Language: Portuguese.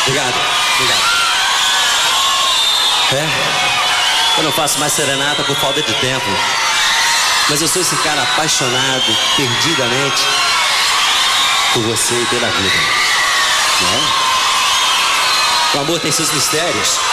Obrigado, obrigado. Eu não faço mais serenata por falta de tempo. Mas eu sou esse cara apaixonado, perdidamente, por você e pela vida. Não é? O amor tem seus mistérios.